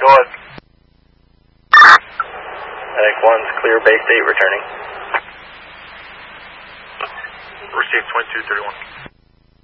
Go ahead. Medic 1's clear base 8 returning. Received 2231.